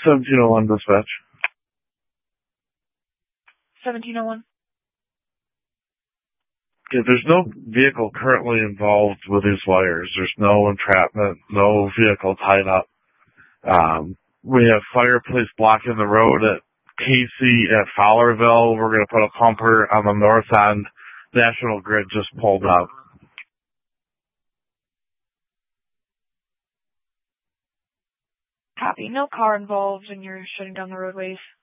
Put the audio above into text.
1701 dispatch. 1701. Yeah, there's no vehicle currently involved with these wires. There's no entrapment, no vehicle tied up. We have fire police blocking the road at Casey at Fowlerville. We're going to put a pumper on the north end. National Grid just pulled up. Copy. No car involved, and you're shutting down the roadways.